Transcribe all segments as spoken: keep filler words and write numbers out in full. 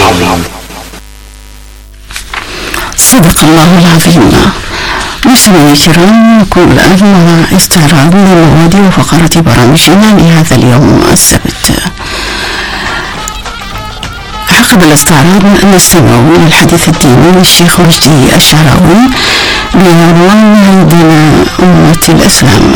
صدق الله العظيم. مستمعينا الكرام، نكون الآن مع استعراض لمواد وفقرات برامجنا لهذا اليوم السبت. عقب الاستعراض نستمع إلى الحديث الديني للشيخ مجدي الشعراوي بعنوان عيدنا أمة الإسلام،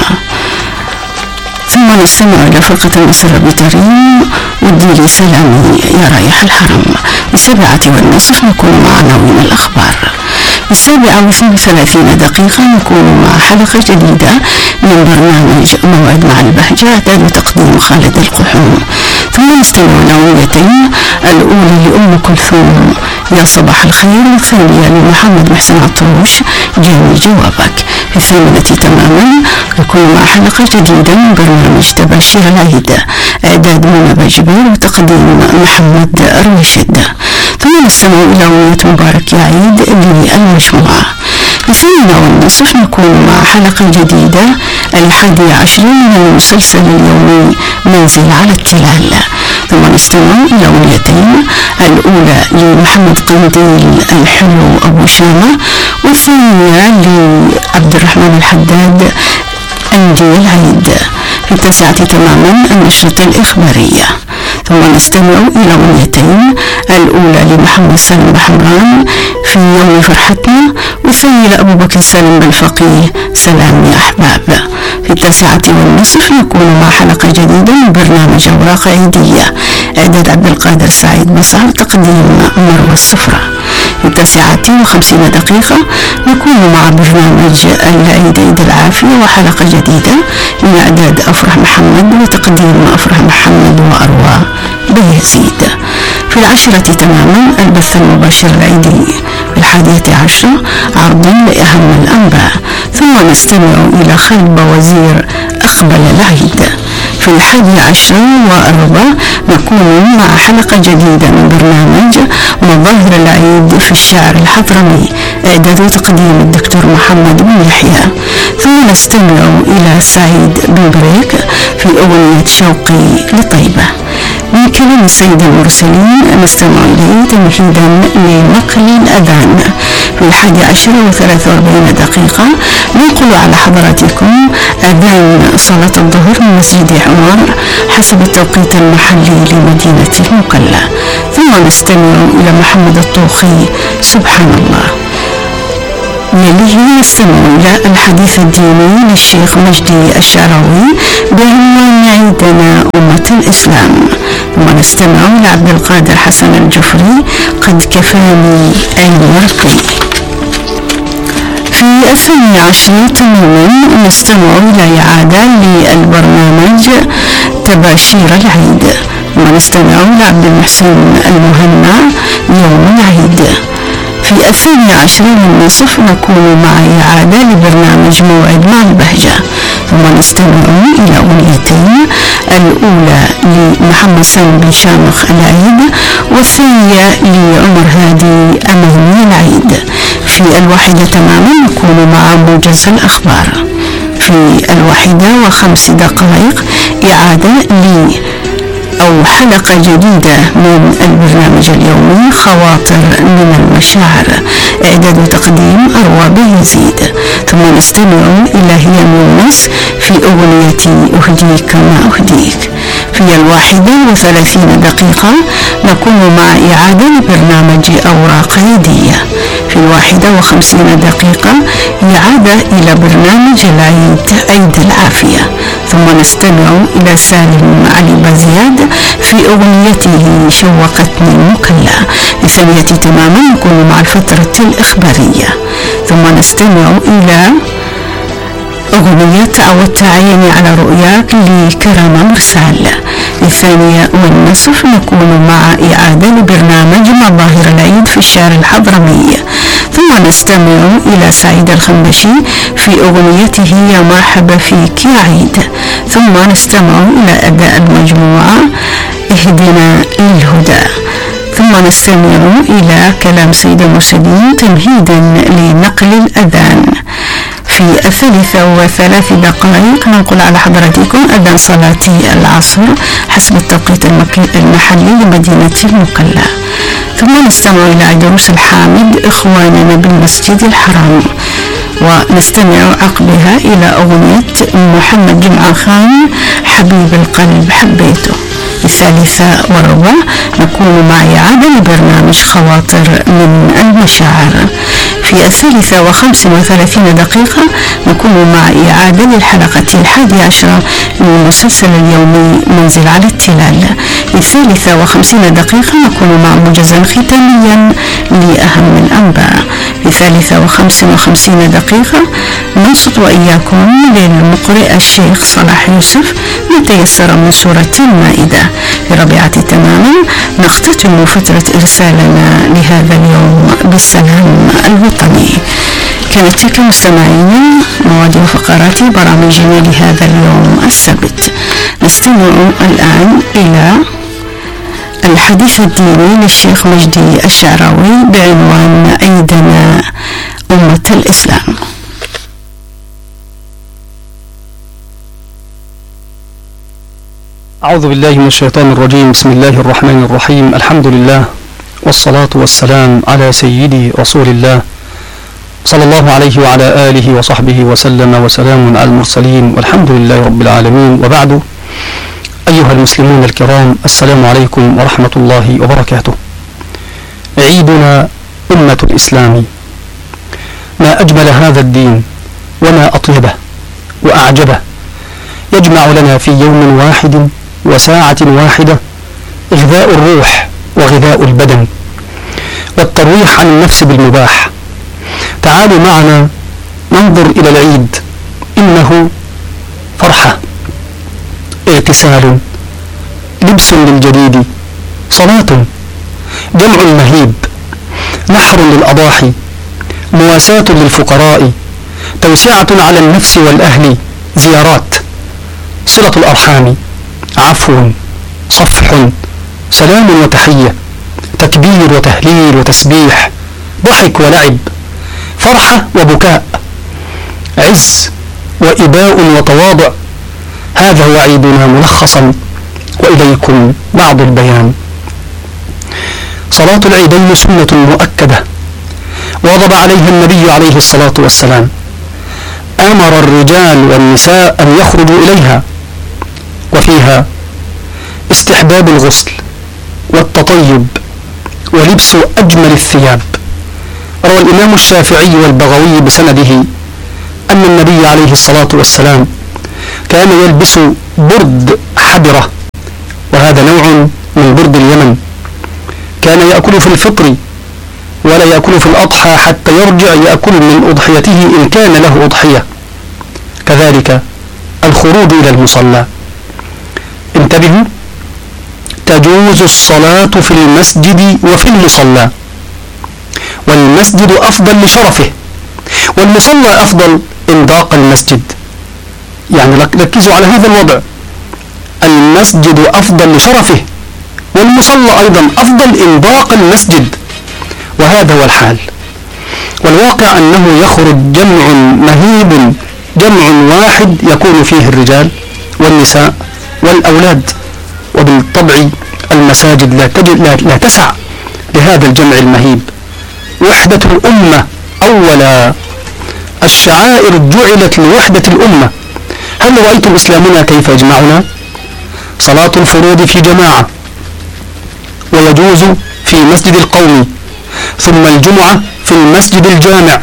ثم نستمع إلى فرقة المسرة بتريم والديلي سلامي يا رايح الحرم. بالسابعة والنصف نكون مع عناوين الأخبار. بالسابعة واثنين وثلاثين دقيقة نكون مع حلقة جديدة من برنامج موعد مع البهجة، إعداد وتقديم خالد القحوم. ثم نستمع نوعيتين، الأولى لأم كلثوم يا صباح الخير، والثانية لمحمد محسن عطروش جاني جوابك. في الثامنة تماما نكون مع حلقة جديدة من برنامج تباشير العيد، إعداد منى بجبير وتقديم محمد رشيد. ثم نستمع إلى أغنية مبارك يا عيد للمجموعة. الثامنة والنصف نكون مع حلقة جديدة الحادي عشر من المسلسل اليومي منزل على التلال. ثم نستمع إلى أغنيتين، الأولى لمحمد قنديل الحلو أبو شامة، والثانية لعبد الرحمن الحداد أنجي العيد. في التاسعة تماما النشرة الإخبارية. ثم نستمع إلى أغنيتين، الأولى لمحمد سالم بحمران في يوم فرحتنا، والثانية لأبو بكر سالم بالفقيه سلام يا أحباب. في التاسعة والنصف نكون مع حلقة جديدة من برنامج أوراق عيدية، إعداد عبد القادر سعيد مصعب، تقديم مروة الصفرة. في التاسعة وخمسين دقيقة نكون مع برنامج العيد عيد العافية وحلقة جديدة من إعداد أفرح محمد وتقديم أفرح محمد وأروى بيزيد. في العشرة تماما البث المباشر العيدي. في الحادية عشرة عرض لأهم الأنباء. ثم نستمع إلى خلب وزير أقبل العيد. في الحادي عشر والربع نكون مع حلقة جديدة من برنامج مظاهر العيد في الشعر الحضرمي، إعداد وتقديم الدكتور محمد بن يحيى. ثم نستمع إلى سعيد بن بريك في أغنية شوقي لطيبة. من كلام السيد المرسلين نستمع إليه تمهيدا لنقل الأذان. في الحادي عشر وثلاث وأربعين دقيقة ننقل على حضراتكم أذان صلاة الظهر من مسجد عمر حسب التوقيت المحلي لمدينة المكلا. ثم نستمع إلى محمد الطوخي سبحان الله. يليه نستمع إلى الحديث الديني للشيخ مجدي الشعراوي بعنوان عيدنا أمة الإسلام. ثم نستمع إلى عبد القادر حسن الجفري قد كفاني أن يرقي. في الثاني عشر تماما نستمع إلى إعادة للبرنامج تباشير العيد. ونستمع إلى عبد المحسن المهنا يوم العيد. في الثاني عشر والنصف نكون مع إعادة لبرنامج موعد مع البهجة. ثم نستمع إلى أغنيتين، الأولى لمحمد سالم بن شامخ العيد، والثانية لعمر هادي أماني العيد. في الواحدة تماما نكون مع موجز الأخبار. في الواحدة وخمس دقائق إعادة ل أو حلقة جديدة من البرنامج اليومي خواطر من المشاعر، إعداد وتقديم أروى بيزيد. ثم نستمع إلى هي يونس في أغنية أهديك ما أهديك. في الواحدة وثلاثين دقيقة نكون مع إعادة لبرنامج أوراق عيدية. في الواحدة وخمسين دقيقة إعادة إلى برنامج العيد عيد العافية. ثم نستمع إلى سالم علي بزياد في أغنيته شوقتني مكلا. الثانية تماما نكون مع الفترة الإخبارية. ثم نستمع إلى أغنية تعودت عيني على رؤياك لكرم مرسال. الثانية والنصف نكون مع إعادة لبرنامج مظاهر العيد في الشعر الحضرمي. ثم نستمع إلى سعيد الخنبشي في أغنيته يا مرحبا فيك يا عيد. ثم نستمع إلى أداء المجموعة اهدنا للهدى. ثم نستمع إلى كلام سيد المرسلين تمهيدا لنقل الأذان. في الثالثة وثلاث دقائق ننقل على حضراتكم أذان صلاة العصر حسب التوقيت المحلي لمدينة المكلا. ثم نستمع إلى دروس الحامد إخواننا بالمسجد الحرام، ونستمع عقبها إلى أغنية محمد جمعة خان حبيب القلب حبيته. الثالثة والربع نكون مع إعادة لبرنامج خواطر من المشاعر. في الثالثة وخمس وثلاثين دقيقة نكون مع إعادة للحلقة الحادية عشرة من المسلسل اليومي منزل على التلال. الثالثة وخمسين دقيقة نكون مع موجزا ختاميا لأهم الأنباء. الثالثة وخمس وخمسين دقيقة ننصت وإياكم للمقرئ الشيخ صلاح يوسف ما تيسر من سورة المائدة. في رابعة تماما نختتم فترة إرسالنا لهذا اليوم بالسلام الوطني. كانت تلك مستمعينا مواد وفقرات برامجنا لهذا اليوم السبت. نستمع الآن إلى الحديث الديني للشيخ مجدي الشعراوي بعنوان أيدنا أمة الإسلام. أعوذ بالله من الشيطان الرجيم. بسم الله الرحمن الرحيم. الحمد لله والصلاة والسلام على سيدي رسول الله صلى الله عليه وعلى آله وصحبه وسلم، وسلام على المرسلين، والحمد لله رب العالمين. وبعد، أيها المسلمون الكرام، السلام عليكم ورحمة الله وبركاته. عيدنا أمة الإسلام، ما أجمل هذا الدين وما أطيبه وأعجبه، يجمع لنا في يوم واحد وساعة واحدة غذاء الروح وغذاء البدن والترويح عن النفس بالمباح. تعالوا معنا ننظر إلى العيد، إنه فرحة، اغتسال، لبس للجديد، صلاة، جمع المهيب، نحر للأضاحي، مواساة للفقراء، توسعة على النفس والأهل، زيارات، صلة الأرحام، عفو، صفح، سلام وتحية، تكبير وتهليل وتسبيح، ضحك ولعب، فرحة وبكاء، عز وإباء وتواضع. هذا هو عيدنا ملخصا، وإليكم بعض البيان. صلاة العيدين سنة مؤكدة واظب عليها النبي عليه الصلاة والسلام، أمر الرجال والنساء أن يخرجوا إليها، وفيها استحباب الغسل والتطيب ولبس أجمل الثياب. روى الإمام الشافعي والبغوي بسنده أن النبي عليه الصلاة والسلام كان يلبس برد حبرة، وهذا نوع من برد اليمن، كان يأكل في الفطر ولا يأكل في الأضحى حتى يرجع يأكل من أضحيته إن كان له أضحية. كذلك الخروج إلى المصلى. انتبهوا، تجوز الصلاة في المسجد وفي المصلى، والمسجد أفضل لشرفه، والمصلى أفضل إن ضاق المسجد. يعني ركزوا على هذا الوضع، المسجد أفضل لشرفه، والمصلى أيضا أفضل إن ضاق المسجد، وهذا هو الحال. والواقع أنه يخرج جمع مهيب، جمع واحد يكون فيه الرجال والنساء والأولاد، وبالطبع المساجد لا, تجد لا, لا تسع لهذا الجمع المهيب. وحدة الأمة أولا، الشعائر جعلت لوحدة الأمة. هل رأيتم إسلامنا كيف يجمعنا؟ صلاة الفروض في جماعة، ويجوز في مسجد القومي، ثم الجمعة في المسجد الجامع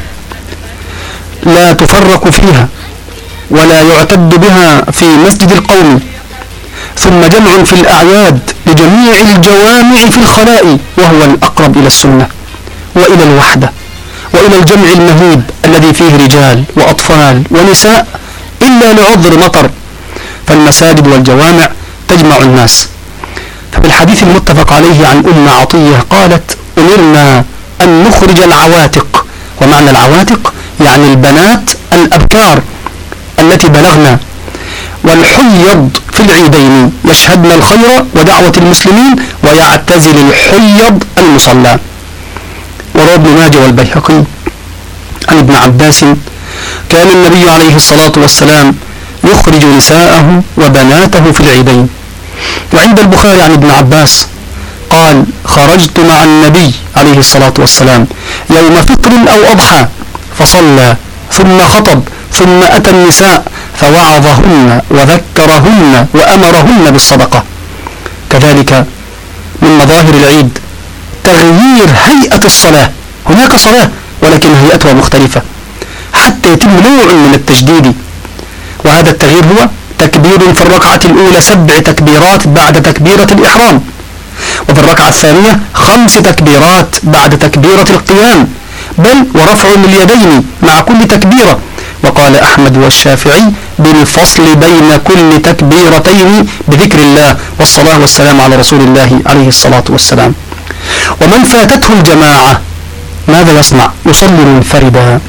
لا تفرق فيها ولا يعتد بها في مسجد القومي، ثم جمع في الأعياد لجميع الجوامع في الخلاء، وهو الأقرب إلى السنة وإلى الوحدة وإلى الجمع المهيب الذي فيه رجال وأطفال ونساء إلا لعذر مطر، فالمساجد والجوامع تجمع الناس. ففي الحديث المتفق عليه عن أم عطية قالت: أمرنا أن نخرج العواتق. ومعنى العواتق يعني البنات الأبكار التي بلغنا، والحيض في العيدين يشهدن الخير ودعوة المسلمين، ويعتزل الحيض المصلى. وروى ابن ماجه والبيهقي عن ابن عباس: كان النبي عليه الصلاة والسلام يخرج نساءه وبناته في العيدين. وعند البخاري عن ابن عباس قال خرجت مع النبي عليه الصلاة والسلام يوم فطر أو أضحى فصلى ثم خطب ثم أتى النساء فوعظهن وذكرهن وأمرهن بالصدقة. كذلك من مظاهر العيد تغيير هيئة الصلاة. هناك صلاة ولكن هيئتها مختلفة حتى يتم نوع من التجديد، وهذا التغيير هو تكبير في الركعة الأولى سبع تكبيرات بعد تكبيرة الإحرام، وفي الركعة الثانية خمس تكبيرات بعد تكبيرة القيام، بل ورفع اليدين مع كل تكبيرة. وقال أحمد والشافعي بالفصل بين كل تكبيرتين بذكر الله والصلاة والسلام على رسول الله عليه الصلاة والسلام. ومن فاتته الجماعة ماذا يصنع؟ يصلي منفردا.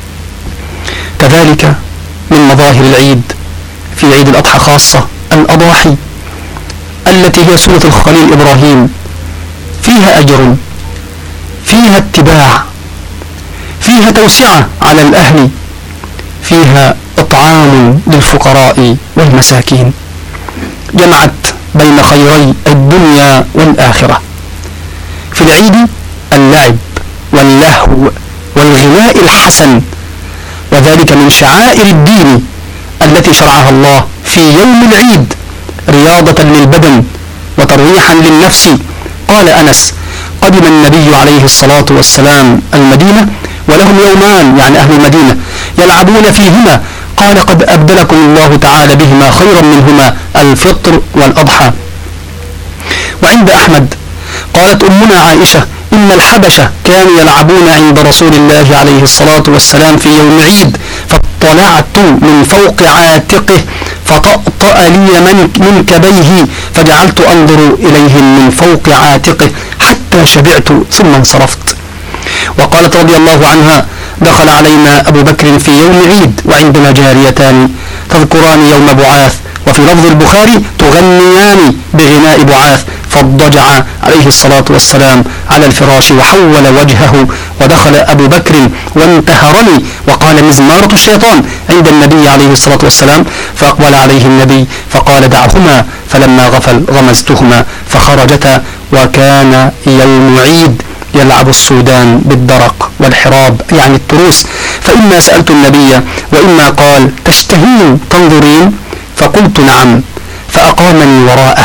كذلك من مظاهر العيد في عيد الأضحى خاصة الأضاحي التي هي سنة الخليل إبراهيم، فيها أجر، فيها اتباع، فيها توسعة على الأهل، فيها إطعام للفقراء والمساكين، جمعت بين خيري الدنيا والآخرة. في العيد اللعب واللهو والغناء الحسن، وذلك من شعائر الدين التي شرعها الله في يوم العيد رياضة للبدن وترويحا للنفس. قال أنس قدم النبي عليه الصلاة والسلام المدينة ولهم يومان، يعني أهل المدينة، يلعبون فيهما، قال قد أبدلكم الله تعالى بهما خيرا منهما الفطر والأضحى. وعند أحمد قالت أمنا عائشة إن الحبشة كانوا يلعبون عند رسول الله عليه الصلاة والسلام في يوم عيد، فاطلعت من فوق عاتقه فطأطأ لي منكبيه فجعلت أنظر إليهم من فوق عاتقه حتى شبعت ثم انصرفت. وقالت رضي الله عنها دخل علينا أبو بكر في يوم عيد وعندنا جاريتان تذكران يوم بعاث، وفي لفظ البخاري تغنيان بغناء بعاث، فاضطجع عليه الصلاة والسلام على الفراش وحول وجهه، ودخل أبو بكر وانتهرني وقال مزمارة الشيطان عند النبي عليه الصلاة والسلام، فأقبل عليه النبي فقال دعهما، فلما غفل غمزتهما فخرجتا. وكان يوم عيد يلعب السودان بالدرق والحراب يعني التروس، فإما سألت النبي وإما قال تشتهين تنظرين، فقلت نعم، فأقامني وراءه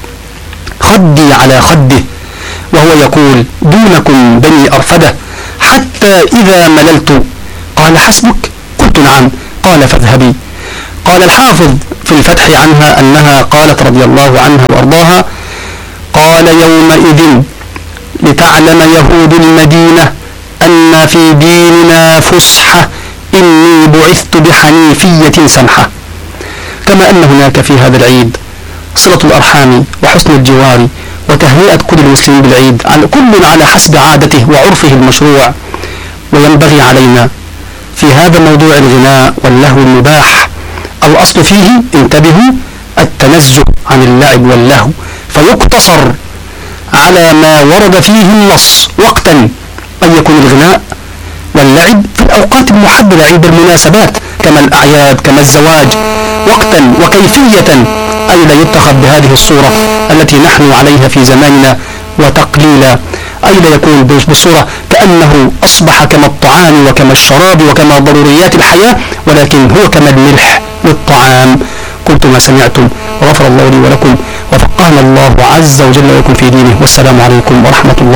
خدي على خده وهو يقول دونكم بني أرفدة، حتى إذا مللت قال حسبك، قلت نعم، قال فاذهبي. قال الحافظ في الفتح عنها أنها قالت رضي الله عنها وأرضاها قال يومئذ لتعلم يهود المدينة أن في ديننا فسحة إني بعثت بحنيفية سمحة. كما أن هناك في هذا العيد صلة الأرحام وحسن الجوار وتهنئة كل المسلمين بالعيد، على كل على حسب عادته وعرفه المشروع. وينبغي علينا في هذا موضوع الغناء واللهو المباح الأصل فيه انتبهوا التنزه عن اللعب واللهو، فيقتصر على ما ورد فيه النص وقتا، أن يكون الغناء واللعب في الأوقات المحددة عند المناسبات كما الأعياد كما الزواج، وقتا وكيفية، أي لا يتخذ بهذه الصورة التي نحن عليها في زماننا وتقليلا، أي لا يكون بصورة كأنه أصبح كما الطعام وكما الشراب وكما ضروريات الحياة، ولكن هو كما الملح للطعام. قلت ما سمعتم وغفر الله لي ولكم وفقهنا الله عز وجل لكم في دينه، والسلام عليكم ورحمة الله.